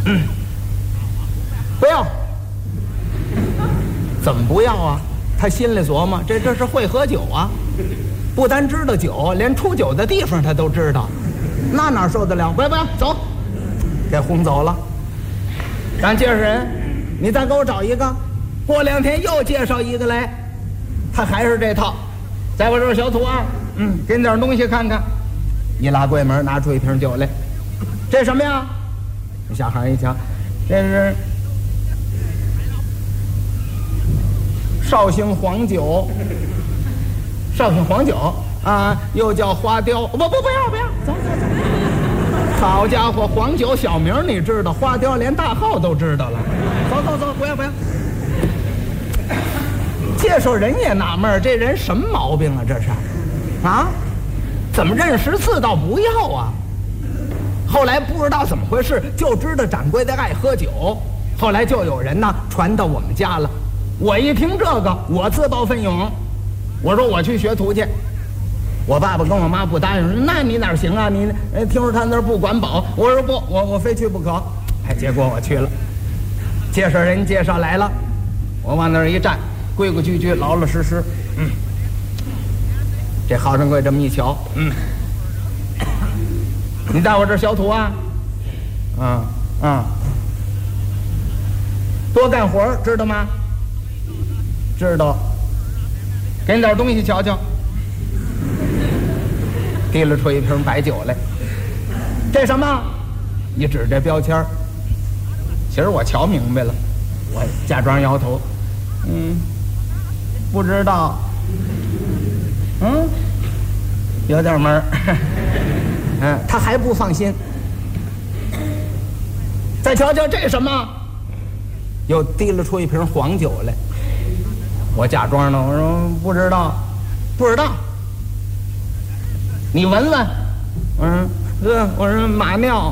不要。怎么不要啊？他心里琢磨，这是会喝酒啊，不单知道酒，连出酒的地方他都知道，那哪受得了？不要，走，给轰走了。让介绍人，你再给我找一个。过2天又介绍一个来，他还是这套。在我这儿，小徒啊，给你点东西看看。一拉柜门，拿出一瓶酒来。这什么呀？小孩一瞧，这是绍兴黄酒。绍兴黄酒啊，又叫花雕。不要，走。好家伙，黄酒小名你知道，花雕连大号都知道了。走，不要。介绍人也纳闷，这人什么毛病啊？这是，啊，怎么认识字倒不要啊？后来不知道怎么回事，就知道掌柜的爱喝酒。后来就有人呢传到我们家了。我一听这个，我自报奋勇，我说我去学徒去。我爸爸跟我妈不答应，说那你哪行啊？你听说他那儿不管饱。我说不，我非去不可。结果我去了，介绍人介绍来了，我往那儿一站。规规矩矩，老老实实。这好掌柜这么一瞧，你带我这小徒啊，多干活知道吗？知道。给你点东西瞧瞧。提了出一瓶白酒来。这什么？一指这标签。其实我瞧明白了，我假装摇头，不知道，有点闷儿，他还不放心。再瞧瞧这什么？又提了出一瓶黄酒来。我假装呢，我说不知道。你闻闻，我说马尿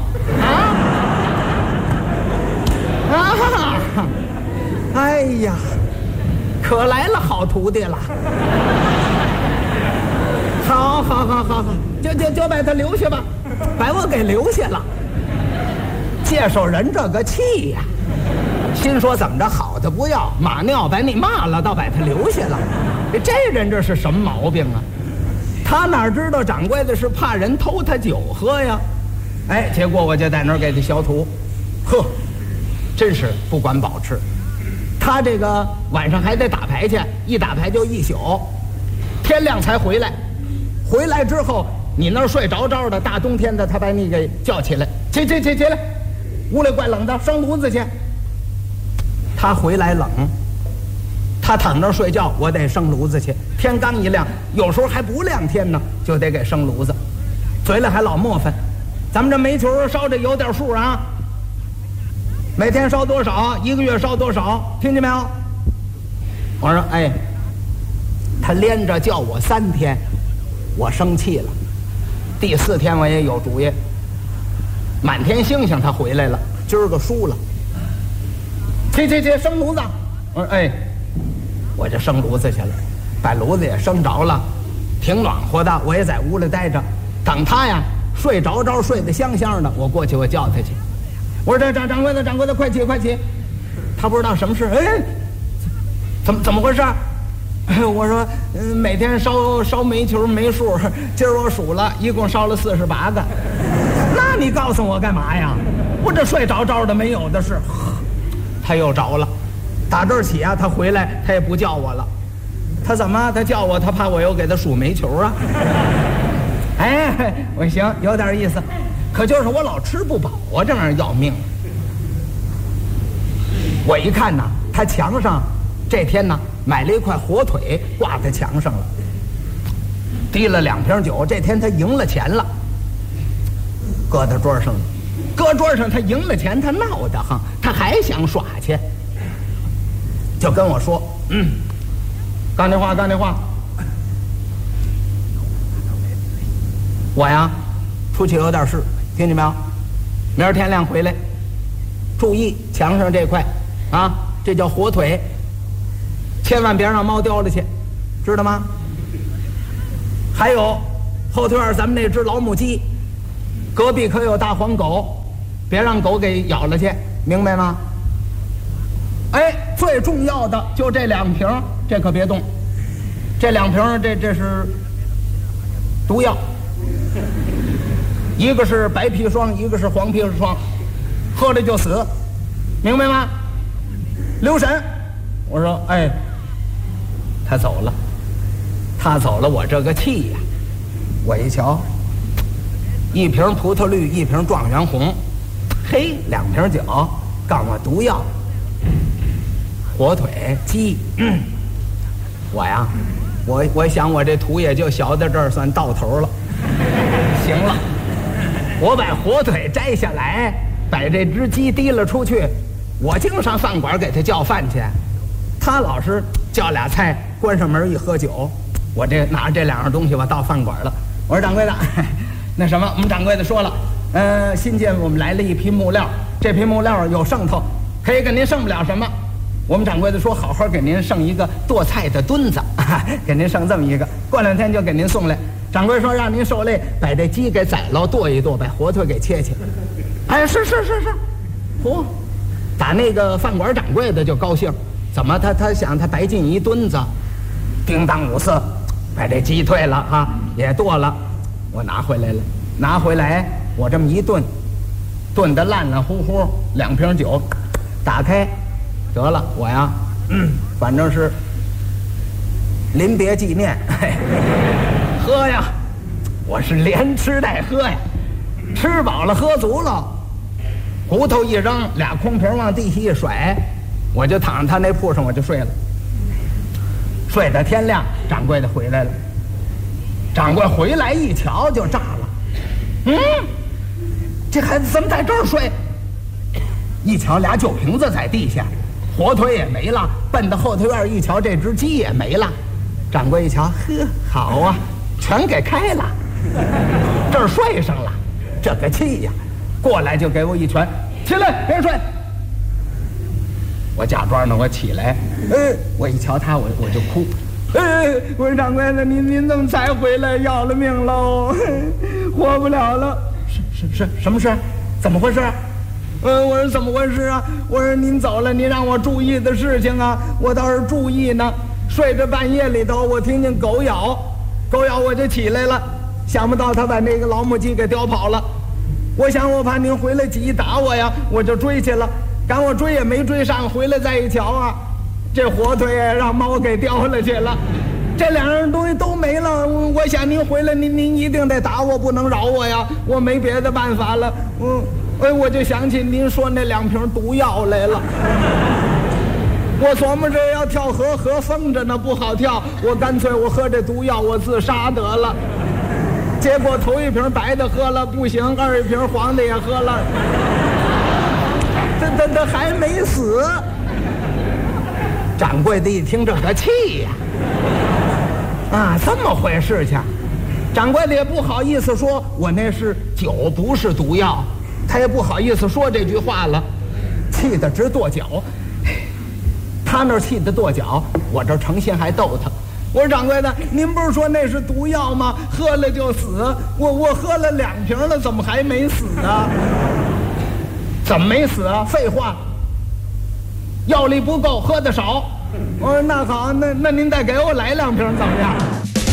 哎呀！可来了好徒弟了，好，就把他留下吧，把我给留下了。介绍人这个气呀，心说怎么着好的不要，马尿把你骂了，倒把他留下了。这人这是什么毛病啊？他哪知道掌柜的是怕人偷他酒喝呀？结果我就在那儿给他消毒，真是不管饱吃。他这个晚上还得打牌去，一打牌就一宿，天亮才回来。回来之后，你那儿睡着的，大冬天的，他把你给叫起来，起来，屋里怪冷的，生炉子去。他回来冷，他躺那儿睡觉，我得生炉子去。天刚一亮，有时候还不亮天呢，就得给生炉子。嘴里还老磨叽，咱们这煤球烧着有点数啊。每天烧多少，1个月烧多少，听见没有？我说他连着叫我3天，我生气了。第4天我也有主意，满天星星他回来了，今儿个输了。去生炉子。我说我就生炉子去了，把炉子也生着了，挺暖和的。我也在屋里待着，等他呀睡着睡得香香的，我过去我叫他去。我说这掌柜的快起！他不知道什么事，怎么回事？我说每天烧煤球没数，今儿我数了，一共烧了48个。那你告诉我干嘛呀？我这睡着的没有的是。他又着了，打这儿起啊，他回来他也不叫我了。他怎么？他叫我，他怕我又给他数煤球啊。我行，有点意思。可就是我老吃不饱啊，这玩意儿要命。我一看呢，他墙上这天呢买了一块火腿挂在墙上了，提了2瓶酒。这天他赢了钱了，搁在桌上了。搁桌上他赢了钱，他闹得慌，他还想耍去，就跟我说干这话，我呀出去有点事，听见没有？明儿天亮回来，注意墙上这块啊，这叫火腿，千万别让猫叼了去，知道吗？还有后腿咱们那只老母鸡，隔壁可有大黄狗， 别让狗给咬了去，明白吗？哎，最重要的就这2瓶，这可别动。这2瓶，这是毒药，一个是白砒霜，一个是黄砒霜，喝了就死，明白吗？留神。我说，哎，他走了，我这个气呀！我一瞧，一瓶葡萄绿，一瓶状元红，嘿，2瓶酒，告诉我毒药，火腿鸡。我呀，我想我这图也就小到这儿算到头了。行了，我把火腿摘下来，把这只鸡提了出去，我净上饭馆给他叫饭去。他老是叫俩菜，关上门一喝酒。我这拿着这2样东西，我到饭馆了。我说掌柜的，那什么，我们掌柜的说了，新进我们来了一批木料，这批木料有剩头，可以给您剩不了什么。我们掌柜的说，好好给您剩一个剁菜的墩子，给您剩这么一个，过2天就给您送来。掌柜说让您受累，把这鸡给宰了，剁一剁，把火腿给切切。哎，是，嚯，打那个饭馆掌柜的就高兴，怎么他想他白进一墩子，叮当5四，把这鸡退了啊，也剁了，我拿回来，我这么一炖，炖得烂烂乎乎，2瓶酒，打开，得了，我呀，反正是临别纪念，喝呀，我是连吃带喝呀，吃饱了喝足了，骨头一扔，2空瓶往地下一甩，我就躺他那铺上我就睡了，睡到天亮，掌柜的回来了。掌柜回来一瞧就炸了，这孩子怎么在这儿睡？一瞧俩酒瓶子在地下，火腿也没了，奔到后头院一瞧，这只鸡也没了。掌柜一瞧，呵，好啊，全给开了，这儿睡上了，这个气呀！过来就给我一拳，起来别睡。我假装呢，我起来，我一瞧他，我就哭。我说掌柜的，您怎么才回来？要了命喽，活不了了。是什么事？怎么回事？我说怎么回事啊？我说您走了，您让我注意的事情啊，我倒是注意呢。睡着半夜里头，我听见狗咬，我就起来了。想不到他把那个老母鸡给叼跑了。我想我怕您回来急打我呀，我就追去了。赶我追也没追上，回来再一瞧啊，这火腿也让猫给叼了去了，这2样东西都没了。我想您回来，您一定得打我，不能饶我呀，我没别的办法了。我就想起您说那2瓶毒药来了。我琢磨着要跳河，河封着呢，不好跳，我干脆我喝这毒药，我自杀得了。结果头1瓶白的喝了不行，2瓶黄的也喝了，这还没死。掌柜的一听这个气呀，这么回事情。掌柜的也不好意思说我那是酒不是毒药，他也不好意思说这句话了，气得直跺脚。他那儿气得跺脚，我这诚心还逗他。我说掌柜的，您不是说那是毒药吗？喝了就死。我喝了2瓶了，怎么还没死啊？怎么没死啊？废话，药力不够，喝的少。我说那好，那您再给我来2瓶怎么样？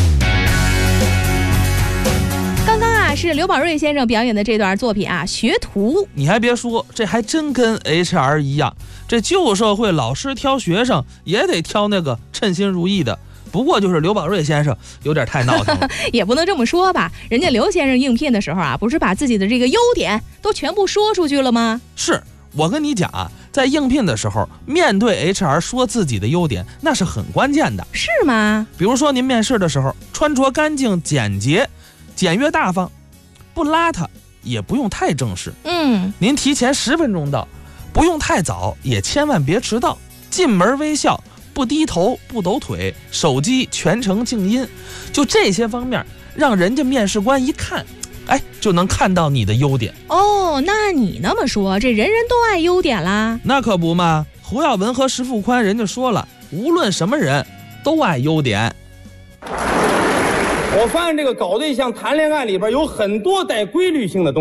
刚刚是刘宝瑞先生表演的这段作品啊，学徒。 你还别说，这还真跟 HR 一样，这旧社会老师挑学生也得挑那个称心如意的。不过就是刘宝瑞先生有点太闹腾了。 也不能这么说吧，人家刘先生应聘的时候啊，不是把自己的这个优点都全部说出去了吗？ 是，我跟你讲啊，在应聘的时候，面对 HR 说自己的优点，那是很关键的。 是吗？ 比如说您面试的时候，穿着干净简洁，简约大方，不邋遢，也不用太正式。您提前10分钟到，不用太早，也千万别迟到。进门微笑，不低头不抖腿，手机全程静音，就这些方面让人家面试官一看，就能看到你的优点。 那你那么说，这人人都爱优点啦？ 那可不嘛，胡耀文和石富宽人家说了，无论什么人都爱优点。 我发现这个搞对象谈恋爱里边有很多带规律性的东西，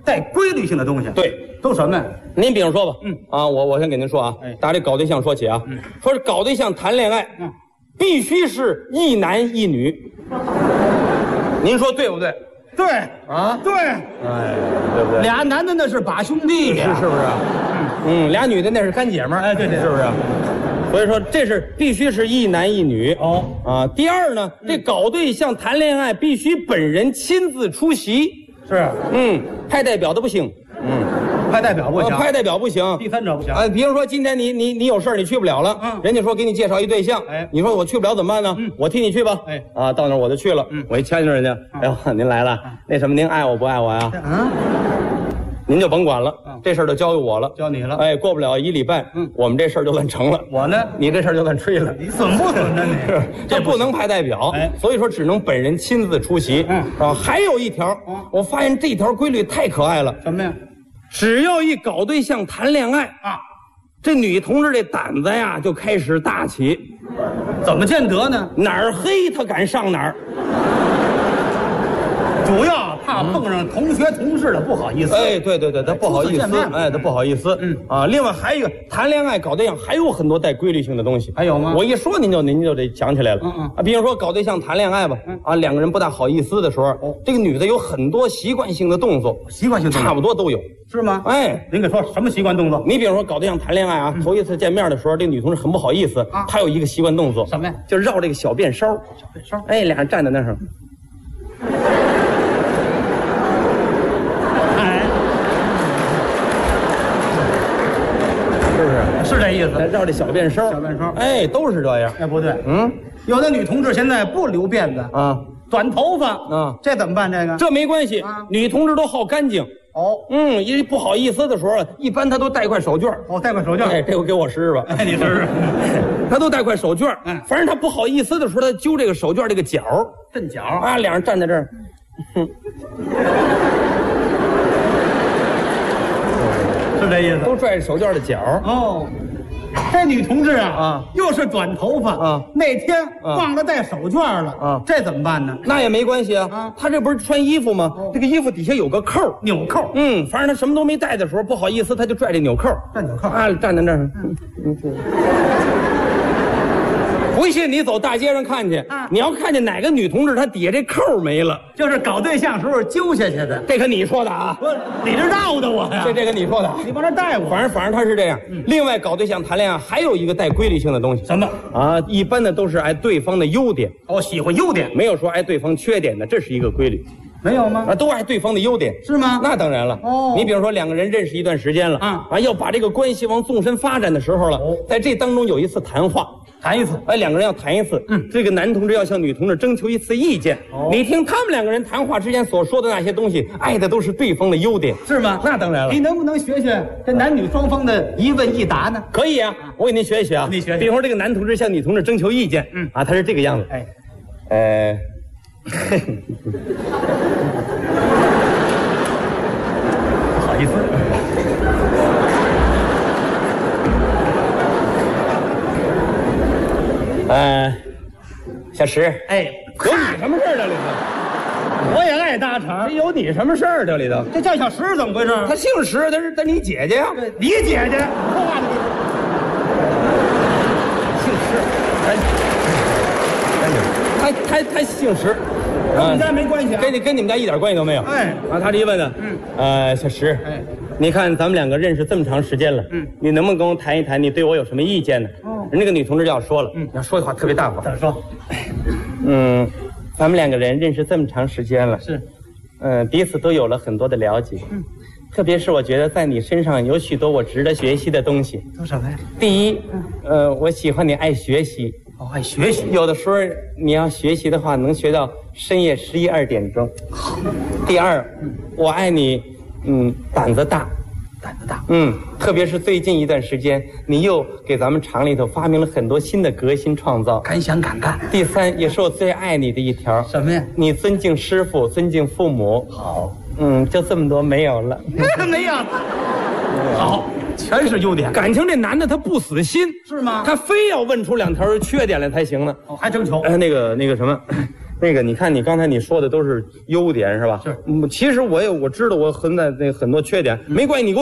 带规律性的东西。 对， 都什么呀？ 您比如说吧，我先给您说啊，打这搞对象说起啊，说是搞对象谈恋爱，必须是一男一女，您说对不对？ 对啊， 对， 哎，对不对？ 俩男的那是把兄弟呀， 是不是？俩女的那是干姐们儿， 哎，对， 是不是？所以说这是必须是一男一女第二呢，这搞对象谈恋爱必须本人亲自出席， 是， 派代表的不行， 派代表不行， 派代表不行， 第三者不行。 比如说今天你有事儿你去不了了，人家说给你介绍一对象，你说我去不了怎么办呢？我替你去吧，到那儿我就去了，我一牵着人家，哎呦，您来了，那什么，您爱我不爱我呀？您就甭管了，这事儿就交给我了， 交你了。 哎，过不了1礼拜，我们这事儿就算成了。 我呢， 你这事儿就算吹了。 你损不损呢？你这不能派代表，所以说只能本人亲自出席。还有一条，我发现这条规律太可爱了。 什么呀？ 只要一搞对象谈恋爱这女同志这胆子呀就开始大起。 怎么见得呢？ 哪儿黑她敢上哪儿。 主要怕碰上同学同事的不好意思。 哎，对，他不好意思，他不好意思。另外还有一个，谈恋爱搞对象还有很多带规律性的东西。 还有吗？ 我一说您就得想起来了。比如说搞对象谈恋爱吧，两个人不大好意思的时候，这个女的有很多习惯性的动作，差不多都有， 是吗？ 哎， 您给说什么习惯动作？ 你比如说搞对象谈恋爱头一次见面的时候，这女同志很不好意思，她有一个习惯动作， 什么呀？ 就绕这个小便梢，哎，俩人站在那儿。 是这意思， 绕这小便梢，哎，都是这样。 哎，不对，有的女同志现在不留辫子短头发这怎么办？这没关系，女同志都好干净。因为不好意思的时候，一般她都带块手绢。带块手绢，哎，这回给我试试吧。 哎，你试试。 她都带块手绢，反正她不好意思的时候，她揪这个手绢这个角， 蹬脚俩人站在这儿， 是这意思， 都拽着手绢的角。 这女同志又是短头发那天忘了带手绢了这怎么办呢？ 那也没关系她这不是穿衣服吗？这个衣服底下有个扣， 纽扣。 反正她什么都没带的时候，不好意思，她就拽这纽扣，站在那儿。回去你走大街上看去，你要看见哪个女同志她底下这扣没了， 就是搞对象时候揪下去的。 这可你说的啊？ 不，你这绕的我呀。 这个你说的， 你往这带我。 反正他是这样。另外搞对象谈恋爱还有一个带规律性的东西， 什么一般的都是爱对方的优点。 喜欢优点， 没有说爱对方缺点的，这是一个规律。 没有吗？ 都爱对方的优点， 是吗？ 那当然了。你比如说两个人认识一段时间了要把这个关系往纵深发展的时候了，在这当中有一次谈话。 谈一次， 两个人要谈一次。这个男同志要向女同志征求一次意见。你听他们两个人谈话之间所说的那些东西，爱的都是对方的优点， 是吗？ 那当然了。 你能不能学学这男女双方的一问一答呢？ 可以啊，我给您学一学啊。 你学。 比如说这个男同志向女同志征求意见，他是这个样子。 不好意思。 小石，有你什么事儿这里头？我也爱搭茬。 有你什么事儿这里头？ 这叫小石怎么回事？ 他姓石，他你姐姐呀？ 你姐姐说话的姓石，他姓石， 跟我们家没关系， 跟你们家一点关系都没有。他这一问呢，小石，你看咱们两个认识这么长时间了，你能不能跟我谈一谈，你对我有什么意见呢？人那个女同志要说了，要说的话特别大方。 怎么说？ 咱们两个人认识这么长时间了， 是， 彼此都有了很多的了解，特别是我觉得在你身上有许多我值得学习的东西。 都什么呀？ 第一，我喜欢你爱学习。 爱学习。 有的时候你要学习的话，能学到深夜11、2点钟。第二，我爱你，胆子大。 胆子大。 特别是最近一段时间，你又给咱们厂里头发明了很多新的革新创造， 敢想敢干。 第三，也是我最爱你的一条。 什么呀？ 你尊敬师傅，尊敬父母。 好。 就这么多，没有了。 没有。好，全是优点。 感情这男的他不死心， 是吗？ 他非要问出2条缺点来才行呢。 还征求。 那个什么， 那个，你看你刚才你说的都是优点是吧？是。其实我知道我存在那很多缺点，没关系，你给我